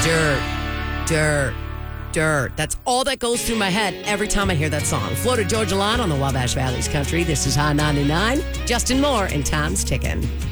dirt, dirt. That's all that goes through my head every time I hear that song. Florida Georgia Line on the Wabash Valley's Country. This is High 99. Justin Moore and Time's Ticking.